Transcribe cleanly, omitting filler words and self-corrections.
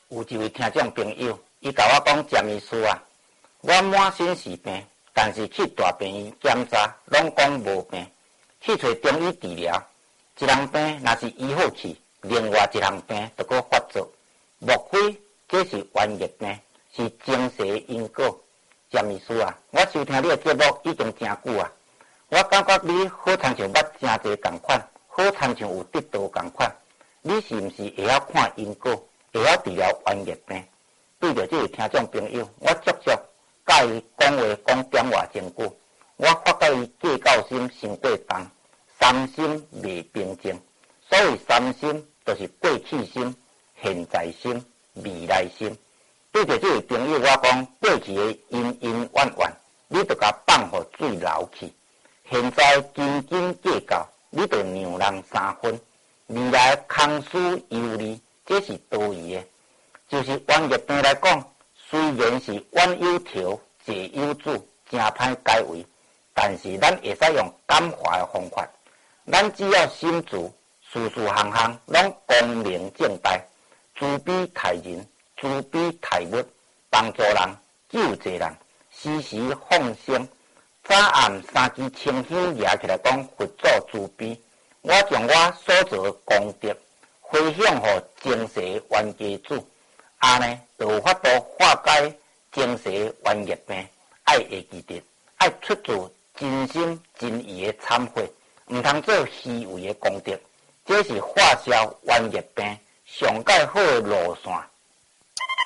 有一位听众朋友，伊甲我讲，詹医师啊，我满身是病，但是去大病院检查，拢讲无病，去找中医治疗，一项病若是医好去，另外一项病就搁发作，莫非这是冤业病，是前世的因果？詹医师啊，我收听你的节目已经真久啊，我感觉你好亲像捌真侪共款，好亲像有得道共款，你是毋是会晓看因果？会晓治疗冤业病？对着这位听众朋友，我足足甲伊讲话讲点话真久，我发觉伊计较心伤过重，三心未平静。所谓三心，就是过去心、现在心、未来心。对着这位朋友，我讲过去的恩恩怨怨，你就甲放互水流去；现在斤斤计较，你就让人三分。未来空思忧虑，这是多余的。就是冤业病来讲，虽然是冤有头，债有主，真歹解围，但是咱会使用感化的方法。咱只要心自，事事行行拢光明正大，慈悲待人，慈悲待物，帮助人，救济人，时时放生。早暗三支清香拿起来讲，佛祖慈悲。我将我所做的功德回向给前世冤家主，安尼就有法度化解前世冤业病。爱会记得，爱出自真心真意的忏悔，唔通做虚伪的功德。这是化消冤业病上界好的路线。